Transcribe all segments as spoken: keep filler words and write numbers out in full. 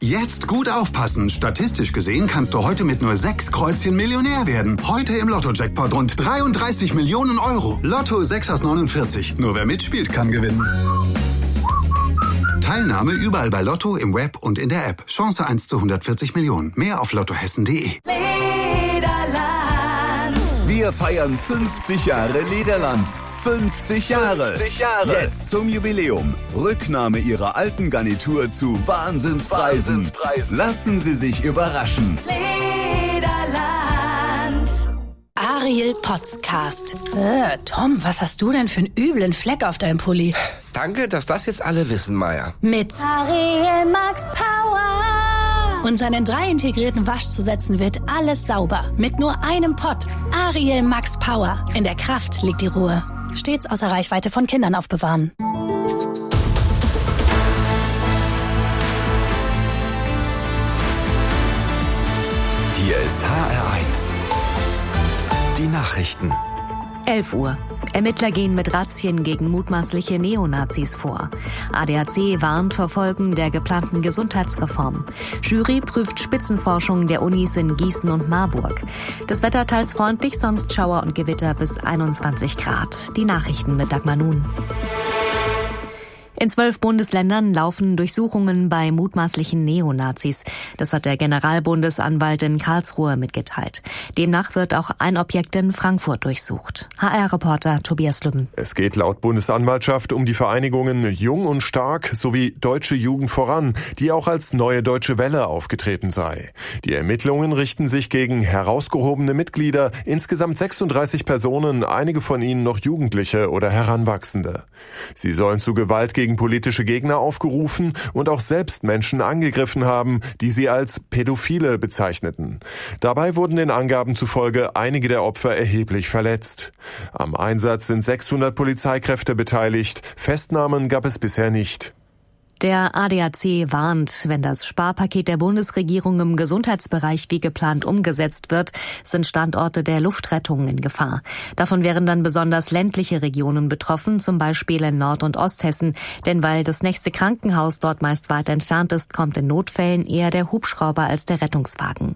Jetzt gut aufpassen. Statistisch gesehen kannst du heute mit nur sechs Kreuzchen Millionär werden. Heute im Lotto-Jackpot rund dreiunddreißig Millionen Euro. Lotto sechs aus neunundvierzig. Nur wer mitspielt, kann gewinnen. Teilnahme überall bei Lotto, im Web und in der App. Chance eins zu hundertvierzig Millionen. Mehr auf lottohessen punkt de. Lederland. Wir feiern fünfzig Jahre Lederland. fünfzig Jahre. fünfzig Jahre. Jetzt zum Jubiläum. Rücknahme Ihrer alten Garnitur zu Wahnsinnspreisen. Wahnsinnspreisen. Lassen Sie sich überraschen. Lederland. Ariel Podcast. Äh, Tom, was hast du denn für einen üblen Fleck auf deinem Pulli? Danke, dass das jetzt alle wissen, Maya. Mit Ariel Max Power. Und seinen drei integrierten Waschzusätzen wird alles sauber. Mit nur einem Pott. Ariel Max Power. In der Kraft liegt die Ruhe. Stets außer Reichweite von Kindern aufbewahren. Hier ist H R eins. Die Nachrichten. elf Uhr. Ermittler gehen mit Razzien gegen mutmaßliche Neonazis vor. A D A C warnt vor Folgen der geplanten Gesundheitsreform. Jury prüft Spitzenforschung der Unis in Gießen und Marburg. Das Wetter teils freundlich, sonst Schauer und Gewitter bis einundzwanzig Grad. Die Nachrichten mit Dagmar Nun. In zwölf Bundesländern laufen Durchsuchungen bei mutmaßlichen Neonazis. Das hat der Generalbundesanwalt in Karlsruhe mitgeteilt. Demnach wird auch ein Objekt in Frankfurt durchsucht. H R-Reporter Tobias Lübben. Es geht laut Bundesanwaltschaft um die Vereinigungen Jung und Stark sowie Deutsche Jugend voran, die auch als Neue Deutsche Welle aufgetreten sei. Die Ermittlungen richten sich gegen herausgehobene Mitglieder, insgesamt sechsunddreißig Personen, einige von ihnen noch Jugendliche oder Heranwachsende. Sie sollen zu Gewalt gegen politische Gegner aufgerufen und auch selbst Menschen angegriffen haben, die sie als Pädophile bezeichneten. Dabei wurden den Angaben zufolge einige der Opfer erheblich verletzt. Am Einsatz sind sechshundert Polizeikräfte beteiligt. Festnahmen gab es bisher nicht. Der A D A C warnt, wenn das Sparpaket der Bundesregierung im Gesundheitsbereich wie geplant umgesetzt wird, sind Standorte der Luftrettung in Gefahr. Davon wären dann besonders ländliche Regionen betroffen, zum Beispiel in Nord- und Osthessen. Denn weil das nächste Krankenhaus dort meist weit entfernt ist, kommt in Notfällen eher der Hubschrauber als der Rettungswagen.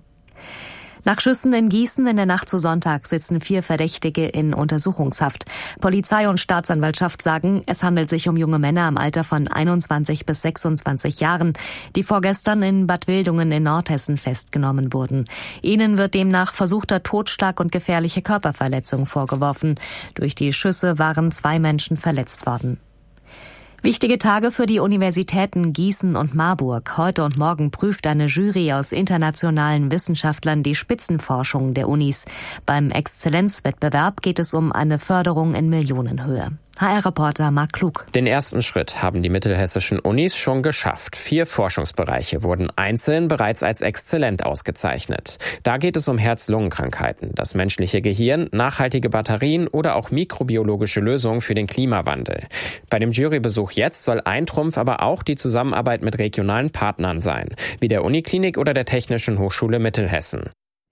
Nach Schüssen in Gießen in der Nacht zu Sonntag sitzen vier Verdächtige in Untersuchungshaft. Polizei und Staatsanwaltschaft sagen, es handelt sich um junge Männer im Alter von einundzwanzig bis sechsundzwanzig Jahren, die vorgestern in Bad Wildungen in Nordhessen festgenommen wurden. Ihnen wird demnach versuchter Totschlag und gefährliche Körperverletzung vorgeworfen. Durch die Schüsse waren zwei Menschen verletzt worden. Wichtige Tage für die Universitäten Gießen und Marburg. Heute und morgen prüft eine Jury aus internationalen Wissenschaftlern die Spitzenforschung der Unis. Beim Exzellenzwettbewerb geht es um eine Förderung in Millionenhöhe. H R-Reporter Marc Klug. Den ersten Schritt haben die mittelhessischen Unis schon geschafft. Vier Forschungsbereiche wurden einzeln bereits als exzellent ausgezeichnet. Da geht es um Herz-Lungen-Krankheiten, das menschliche Gehirn, nachhaltige Batterien oder auch mikrobiologische Lösungen für den Klimawandel. Bei dem Jurybesuch jetzt soll ein Trumpf aber auch die Zusammenarbeit mit regionalen Partnern sein, wie der Uniklinik oder der Technischen Hochschule Mittelhessen.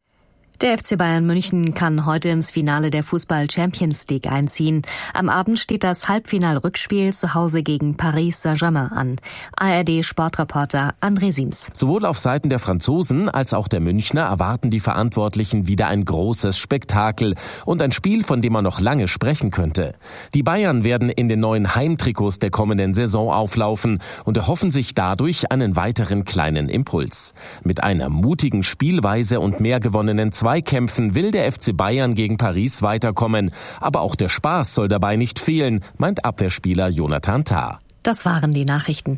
Der F C Bayern München kann heute ins Finale der Fußball-Champions League einziehen. Am Abend steht das Halbfinal-Rückspiel zu Hause gegen Paris Saint-Germain an. A R D-Sportreporter André Siems. Sowohl auf Seiten der Franzosen als auch der Münchner erwarten die Verantwortlichen wieder ein großes Spektakel und ein Spiel, von dem man noch lange sprechen könnte. Die Bayern werden in den neuen Heimtrikots der kommenden Saison auflaufen und erhoffen sich dadurch einen weiteren kleinen Impuls. Mit einer mutigen Spielweise und mehr gewonnenen Zweikämpfen will der F C Bayern gegen Paris weiterkommen. Aber auch der Spaß soll dabei nicht fehlen, meint Abwehrspieler Jonathan Tah. Das waren die Nachrichten.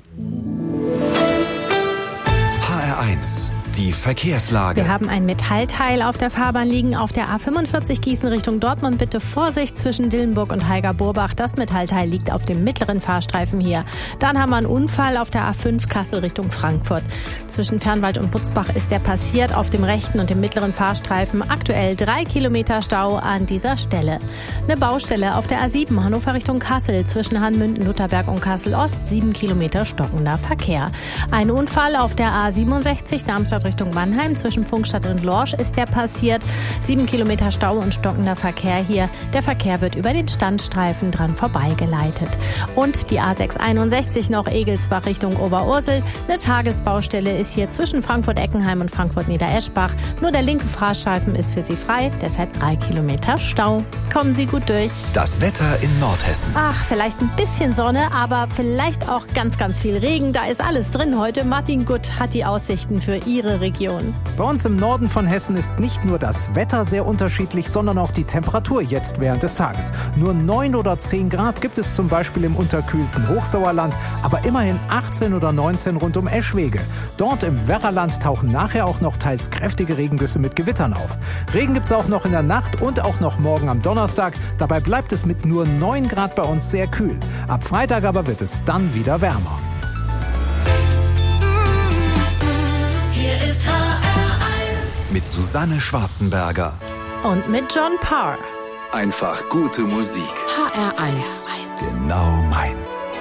H R eins. Die Verkehrslage. Wir haben ein Metallteil auf der Fahrbahn liegen. Auf der A fünfundvierzig Gießen Richtung Dortmund bitte Vorsicht zwischen Dillenburg und Heiger-Burbach. Das Metallteil liegt auf dem mittleren Fahrstreifen hier. Dann haben wir einen Unfall auf der A fünf Kassel Richtung Frankfurt. Zwischen Fernwald und Butzbach ist der passiert auf dem rechten und dem mittleren Fahrstreifen. Aktuell drei Kilometer Stau an dieser Stelle. Eine Baustelle auf der A sieben Hannover Richtung Kassel zwischen Hanmünden, Lutherberg und Kassel Ost. Sieben Kilometer stockender Verkehr. Ein Unfall auf der A siebenundsechzig Darmstadt Richtung Mannheim. Zwischen Pfungstadt und Lorsch ist der passiert. Sieben Kilometer Stau und stockender Verkehr hier. Der Verkehr wird über den Standstreifen dran vorbeigeleitet. Und die A sechs einundsechzig noch Egelsbach Richtung Oberursel. Eine Tagesbaustelle ist hier zwischen Frankfurt-Eckenheim und Frankfurt-Niedereschbach. Nur der linke Fahrstreifen ist für Sie frei, deshalb drei Kilometer Stau. Kommen Sie gut durch. Das Wetter in Nordhessen. Ach, vielleicht ein bisschen Sonne, aber vielleicht auch ganz, ganz viel Regen. Da ist alles drin heute. Martin Gutt hat die Aussichten für Ihre Region. Bei uns im Norden von Hessen ist nicht nur das Wetter sehr unterschiedlich, sondern auch die Temperatur jetzt während des Tages. Nur neun oder zehn Grad gibt es zum Beispiel im unterkühlten Hochsauerland, aber immerhin achtzehn oder neunzehn rund um Eschwege. Dort im Werraland tauchen nachher auch noch teils kräftige Regengüsse mit Gewittern auf. Regen gibt's auch noch in der Nacht und auch noch morgen am Donnerstag. Dabei bleibt es mit nur neun Grad bei uns sehr kühl. Ab Freitag aber wird es dann wieder wärmer. Hier ist H R eins. Mit Susanne Schwarzenberger. Und mit John Parr. Einfach gute Musik. H R eins. Genau meins.